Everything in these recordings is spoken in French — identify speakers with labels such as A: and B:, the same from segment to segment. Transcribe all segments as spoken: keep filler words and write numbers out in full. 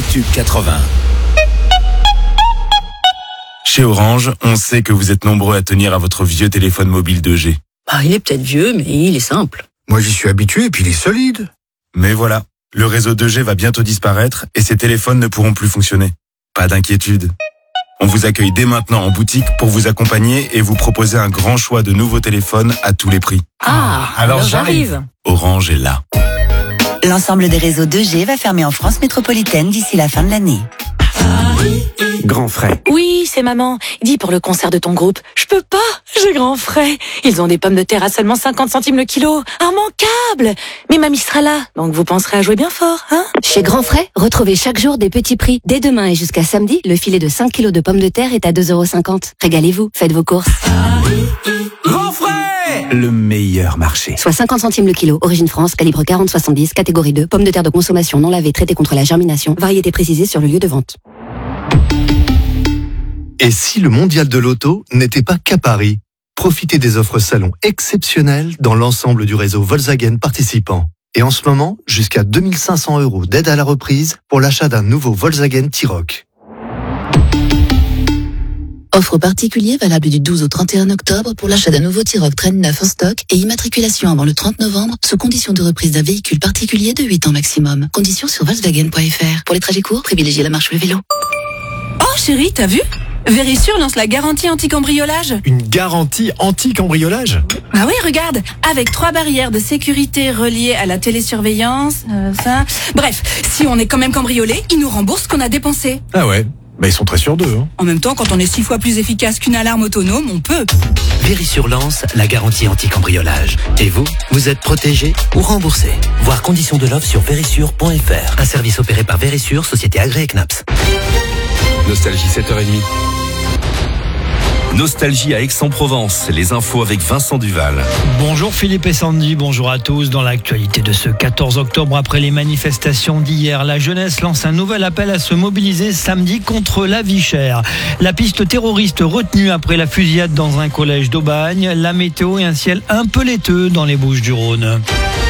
A: Tube quatre-vingts. Chez Orange, on sait que vous êtes nombreux à tenir à votre vieux téléphone mobile deux G.
B: Bah, il est peut-être vieux, mais il est simple.
C: Moi, j'y suis habitué et puis il est solide.
A: Mais voilà, le réseau deux G va bientôt disparaître et ces téléphones ne pourront plus fonctionner. Pas d'inquiétude. On vous accueille dès maintenant en boutique pour vous accompagner et vous proposer un grand choix de nouveaux téléphones à tous les prix.
B: Ah, alors, alors j'arrive.
A: Orange est là.
D: L'ensemble des réseaux deux G va fermer en France métropolitaine d'ici la fin de l'année.
E: Grand frais.
F: Oui, c'est maman. Dis pour le concert de ton groupe. Je peux pas, j'ai grand frais. Ils ont des pommes de terre à seulement cinquante centimes le kilo. Immanquable. Mais mamie sera là, donc vous penserez à jouer bien fort, hein?
G: Chez Grand Frais, retrouvez chaque jour des petits prix. Dès demain et jusqu'à samedi, le filet de cinq kilos de pommes de terre est à deux euros cinquante. Régalez-vous, faites vos courses.
E: Grand frais, le meilleur marché.
G: Soit cinquante centimes le kilo. Origine France, calibre quarante soixante-dix, catégorie deux. Pommes de terre de consommation non lavées, traitées contre la germination. Variété précisée sur le lieu de vente.
H: Et si le mondial de l'auto n'était pas qu'à Paris? Profitez des offres salon exceptionnelles dans l'ensemble du réseau Volkswagen participant. Et en ce moment, jusqu'à deux mille cinq cents euros d'aide à la reprise pour l'achat d'un nouveau Volkswagen T-Roc.
I: Offre particulier valable du douze au trente et un octobre pour l'achat d'un nouveau T-Roc Train neuf en stock et immatriculation avant le trente novembre sous condition de reprise d'un véhicule particulier de huit ans maximum. Conditions sur Volkswagen point F R. Pour les trajets courts, privilégiez la marche ou le vélo.
F: Oh chérie, t'as vu? Verisure lance la garantie anti-cambriolage.
E: Une garantie anti-cambriolage?
F: Ah oui, regarde, avec trois barrières de sécurité reliées à la télésurveillance, euh, ça... Bref, si on est quand même cambriolé, ils nous remboursent ce qu'on a dépensé.
E: Ah ouais, bah ils sont très sûrs d'eux. Hein.
F: En même temps, quand on est six fois plus efficace qu'une alarme autonome, on peut.
J: Verisure lance la garantie anti-cambriolage. Et vous, vous êtes protégé ou remboursé. Voir conditions de l'offre sur verisure point F R. Un service opéré par Verisure, société agréée C N A P S.
K: Nostalgie sept heures trente. Nostalgie à Aix-en-Provence, les infos avec Vincent Duval.
L: Bonjour Philippe et Sandy, bonjour à tous. Dans l'actualité de ce quatorze octobre, après les manifestations d'hier, la jeunesse lance un nouvel appel à se mobiliser samedi contre la vie chère. La piste terroriste retenue après la fusillade dans un collège d'Aubagne, la météo et un ciel un peu laiteux dans les Bouches-du-Rhône.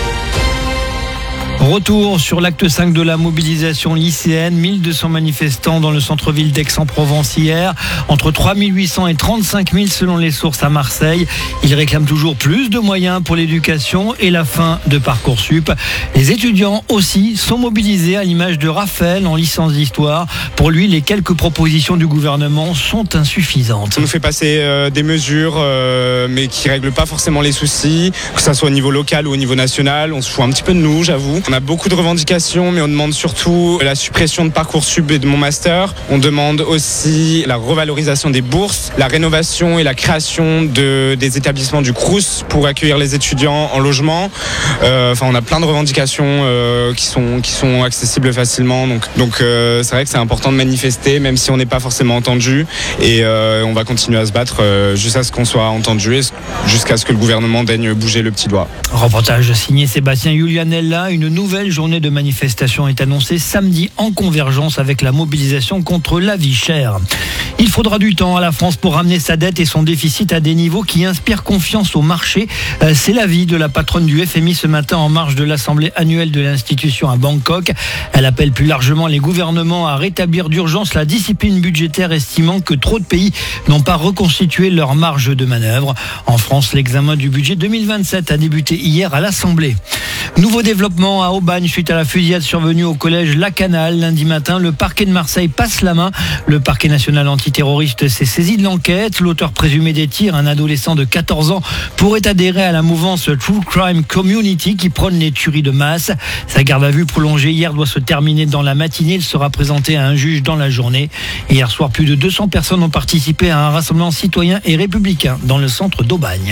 L: Retour sur l'acte cinq de la mobilisation lycéenne. mille deux cents manifestants dans le centre-ville d'Aix-en-Provence hier. Entre trois mille huit cents et trente-cinq mille selon les sources à Marseille. Ils réclament toujours plus de moyens pour l'éducation et la fin de Parcoursup. Les étudiants aussi sont mobilisés à l'image de Raphaël en licence d'histoire. Pour lui, les quelques propositions du gouvernement sont insuffisantes.
M: On nous fait passer euh, des mesures euh, mais qui ne règlent pas forcément les soucis, que ce soit au niveau local ou au niveau national. On se fout un petit peu de nous, j'avoue. On a beaucoup de revendications, mais on demande surtout la suppression de Parcoursup et de mon master. On demande aussi la revalorisation des bourses, la rénovation et la création de, des établissements du Crous pour accueillir les étudiants en logement. Euh, enfin, on a plein de revendications euh, qui sont qui sont accessibles facilement. Donc, donc euh, c'est vrai que c'est important de manifester, même si on n'est pas forcément entendu. Et euh, on va continuer à se battre euh, jusqu'à ce qu'on soit entendu et jusqu'à ce que le gouvernement daigne bouger le petit doigt.
L: Reportage signé Sébastien Julianella. Une nouvelle journée de manifestation est annoncée samedi en convergence avec la mobilisation contre la vie chère. Il faudra du temps à la France pour ramener sa dette et son déficit à des niveaux qui inspirent confiance au marché. C'est l'avis de la patronne du F M I ce matin en marge de l'assemblée annuelle de l'institution à Bangkok. Elle appelle plus largement les gouvernements à rétablir d'urgence la discipline budgétaire, estimant que trop de pays n'ont pas reconstitué leur marge de manœuvre. En France, l'examen du budget deux mille vingt-sept a débuté hier à l'Assemblée. Nouveau développement à Aubagne suite à la fusillade survenue au collège Lacanal. Lundi matin, le parquet de Marseille passe la main. Le parquet national antiterroriste s'est saisi de l'enquête. L'auteur présumé des tirs, un adolescent de quatorze ans, pourrait adhérer à la mouvance True Crime Community qui prône les tueries de masse. Sa garde à vue prolongée hier doit se terminer dans la matinée. Il sera présenté à un juge dans la journée. Hier soir, plus de deux cents personnes ont participé à un rassemblement citoyen et républicain dans le centre d'Aubagne.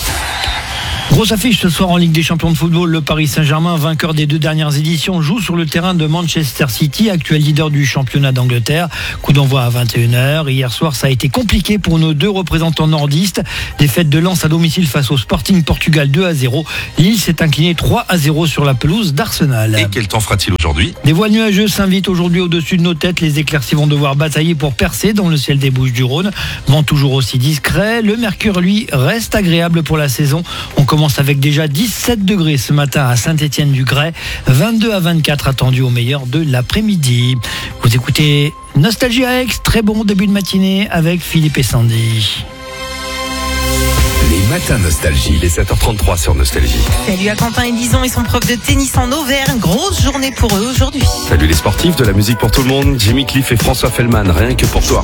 L: Grosse affiche ce soir en Ligue des Champions de football. Le Paris Saint-Germain, vainqueur des deux dernières éditions, joue sur le terrain de Manchester City, actuel leader du championnat d'Angleterre. Coup d'envoi à vingt et une heures. Hier soir, ça a été compliqué pour nos deux représentants nordistes. Défaite de Lens à domicile face au Sporting Portugal deux à zéro. Lille s'est incliné trois à zéro sur la pelouse d'Arsenal.
K: Et quel temps fera-t-il aujourd'hui ?
L: Des voiles nuageuses s'invitent aujourd'hui au-dessus de nos têtes. Les éclaircies vont devoir batailler pour percer dans le ciel des Bouches-du-Rhône. Vent toujours aussi discret. Le mercure, lui, reste agréable pour la saison. On commence commence avec déjà dix-sept degrés ce matin à Saint-Étienne-du-Grès, vingt-deux à vingt-quatre attendus au meilleur de l'après-midi. Vous écoutez Nostalgie à Aix, très bon début de matinée avec Philippe et Sandy.
K: Les matins Nostalgie, les sept heures trente-trois sur Nostalgie.
N: Salut à Quentin et Lison, ils sont profs de tennis en Auvergne. Grosse journée pour eux aujourd'hui.
K: Salut les sportifs, de la musique pour tout le monde. Jimmy Cliff et François Fellman, rien que pour toi.